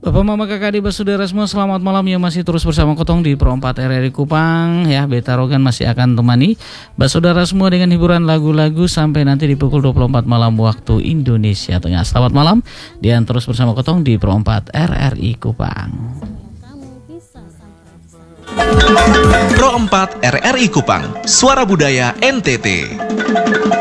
Bapak Mama Kakak Adik Saudara semua, selamat malam yang masih terus bersama Kotong di Pro 4 RRI Kupang ya. Beta Rogan masih akan temani saudara semua dengan hiburan lagu-lagu sampai nanti di pukul 24 malam waktu Indonesia Tengah. Selamat malam dan terus bersama Kotong di Pro 4 RRI Kupang. Pro 4 RRI Kupang, Suara Budaya NTT.